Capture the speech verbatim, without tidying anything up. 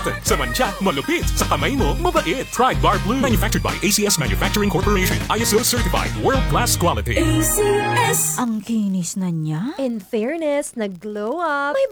cotton. Sa mancha, malupit. Sa kamay mo, mabait. Try Bar Blue. Manufactured by A C S Manufacturing Corporation. I S O certified. World-class quality. A C S. Ang kinis na niya. In fairness, nag-glow up. May